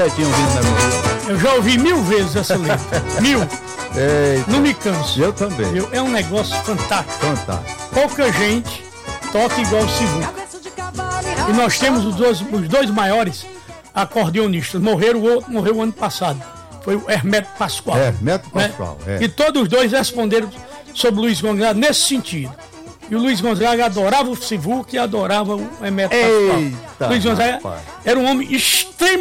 Eu já ouvi 1000 vezes essa letra. 1000. Eita. Não me canso. Eu também. É um negócio fantástico. Fantástico. Pouca gente toca igual o Sivuca. E nós temos os dois maiores acordeonistas. Morreu o ano passado. Foi o Hermeto Pascoal. Hermeto Pascoal, né? E todos os dois responderam sobre o Luiz Gonzaga nesse sentido. E o Luiz Gonzaga adorava o Sivuca e adorava o Hermeto Pascoal. Luiz Gonzaga era um homem extremamente